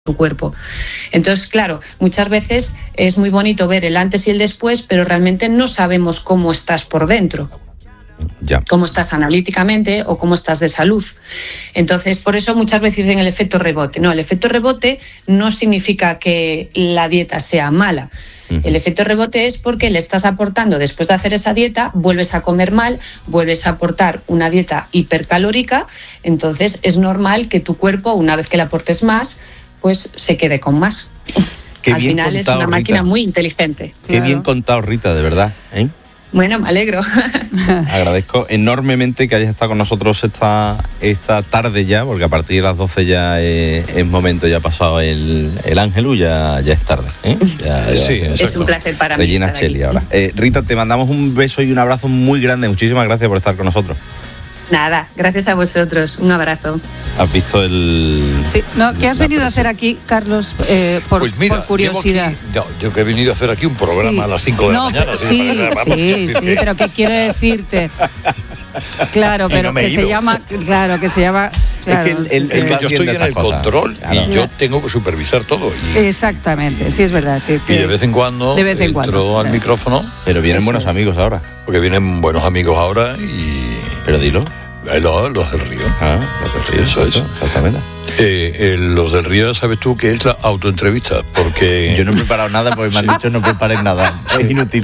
tu cuerpo. Entonces, claro, muchas veces es muy bonito ver el antes y el después, pero realmente no sabemos cómo estás por dentro. Ya. Cómo estás analíticamente o cómo estás de salud. Entonces, por eso muchas veces dicen el efecto rebote. No, el efecto rebote no significa que la dieta sea mala. El efecto rebote es porque le estás aportando, después de hacer esa dieta, vuelves a comer mal, vuelves a aportar una dieta hipercalórica, entonces es normal que tu cuerpo, una vez que le aportes más, pues se quede con más. Qué Al bien final contado, es una máquina Rita. muy inteligente. Qué bien contado, Rita, de verdad, ¿eh? Bueno, me alegro. Agradezco enormemente que hayas estado con nosotros esta tarde ya, porque a partir de las 12 ya es momento, ya ha pasado el Ángelus, ya es tarde, ¿eh? Sí, es un placer para mí. Regina Cheli ahora. Rita, te mandamos un beso y un abrazo muy grande. Muchísimas gracias por estar con nosotros. Nada, gracias a vosotros. Un abrazo. ¿Has visto el...? Sí, no, ¿qué has venido a hacer aquí, Carlos, por curiosidad? Yo que he venido a hacer aquí un programa a las 5 de la mañana. Sí, pero ¿qué quiero decirte? Claro, pero que se llama... Claro. Es que yo estoy en el control y yo tengo que supervisar todo. Exactamente, sí, es verdad. Sí, es que y de vez en cuando entro al micrófono. Pero vienen buenos amigos ahora. Porque vienen buenos amigos ahora y... Pero dilo. Los del Río. Los del Río, eso es. Exactamente. Los del Río, sabes tú que es la autoentrevista, porque... Yo no he preparado nada porque me han dicho no prepares nada. Es inútil.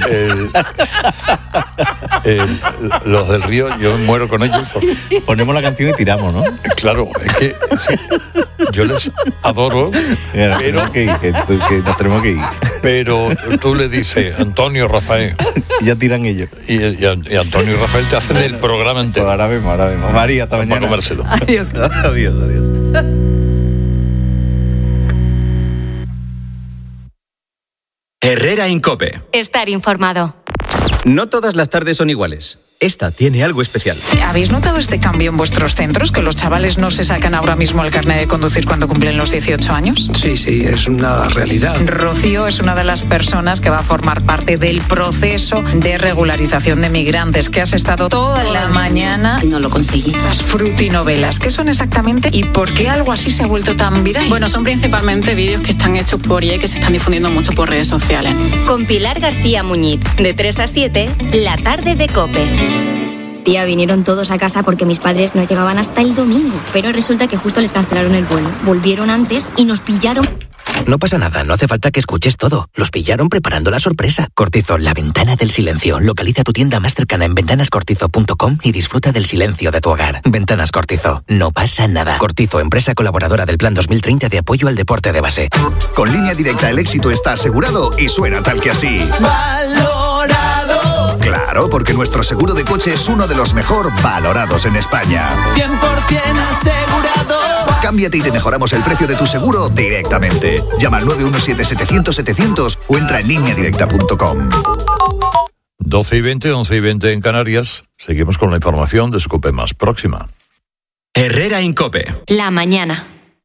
Los del Río, yo me muero con ellos. Ponemos la canción y tiramos, ¿no? Claro, es que sí, yo les adoro, pero... que nos tenemos que ir. Pero tú le dices, Antonio, Rafael... Ya tiran ellos. Y Antonio y Rafael te hacen el programa entero. Pues ahora vemos. María, hasta mañana. Para comérselo. Adiós. Herrera en COPE. Estar informado. No todas las tardes son iguales. Esta tiene algo especial. ¿Habéis notado este cambio en vuestros centros? ¿Que los chavales no se sacan ahora mismo el carnet de conducir cuando cumplen los 18 años? Sí, es una realidad. Rocío es una de las personas que va a formar parte del proceso de regularización de migrantes, que has estado toda la mañana... No lo conseguí. Las frutinovelas, ¿qué son exactamente y por qué algo así se ha vuelto tan viral? Bueno, son principalmente vídeos que están hechos por IA y que se están difundiendo mucho por redes sociales. Con Pilar García Muñiz, de 3 a 7, la tarde de COPE. Tía, vinieron todos a casa porque mis padres no llegaban hasta el domingo, pero resulta que justo les cancelaron el vuelo. Volvieron antes y nos pillaron. No pasa nada, no hace falta que escuches todo. Los pillaron preparando la sorpresa. Cortizo, la ventana del silencio. Localiza tu tienda más cercana en ventanascortizo.com y disfruta del silencio de tu hogar. Ventanas Cortizo, no pasa nada. Cortizo, empresa colaboradora del Plan 2030 de apoyo al deporte de base. Con Línea Directa el éxito está asegurado y suena tal que así. ¡Valorado! Claro, porque nuestro seguro de coche es uno de los mejor valorados en España. 100% asegurado. Cámbiate y te mejoramos el precio de tu seguro directamente. Llama al 917-700-700 o entra en lineadirecta.com. 12:20, 11:20 en Canarias. Seguimos con la información de COPE más próxima. Herrera en COPE. La mañana.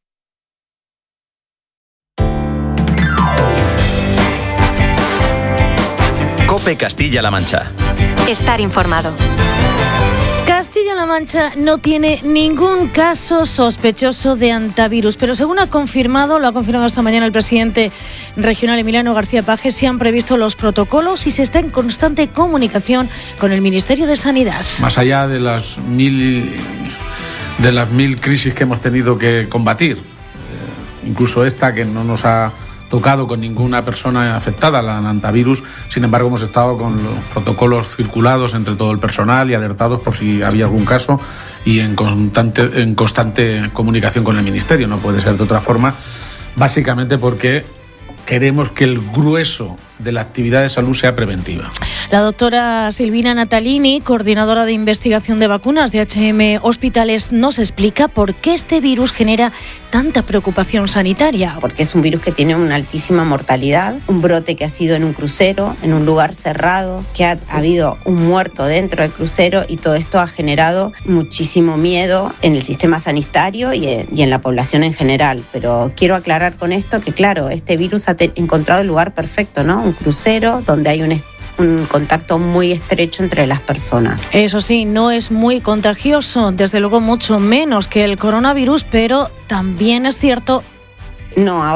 COPE Castilla-La Mancha. Estar informado. Castilla-La Mancha no tiene ningún caso sospechoso de antivirus, pero según lo ha confirmado esta mañana el presidente regional Emiliano García Paje, se han previsto los protocolos y se está en constante comunicación con el Ministerio de Sanidad. Más allá de las 1000 crisis que hemos tenido que combatir, incluso esta que no nos ha tocado con ninguna persona afectada, la antivirus, sin embargo hemos estado con los protocolos circulados entre todo el personal y alertados por si había algún caso y en constante comunicación con el Ministerio. No puede ser de otra forma, básicamente porque queremos que el grueso de la actividad de salud sea preventiva. La doctora Silvina Natalini, coordinadora de investigación de vacunas de HM Hospitales, nos explica por qué este virus genera tanta preocupación sanitaria. Porque es un virus que tiene una altísima mortalidad, un brote que ha sido en un crucero, en un lugar cerrado, que ha habido un muerto dentro del crucero y todo esto ha generado muchísimo miedo en el sistema sanitario y en la población en general. Pero quiero aclarar con esto que, claro, este virus ha encontrado el lugar perfecto, ¿no? Un crucero donde hay un contacto muy estrecho entre las personas. Eso sí, no es muy contagioso, desde luego mucho menos que el coronavirus, pero también es cierto No,